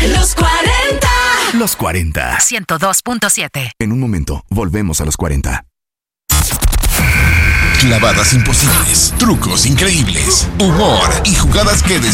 Los 40. Los 40. 102.7. En un momento, volvemos a los 40. Clavadas imposibles, trucos increíbles, humor y jugadas que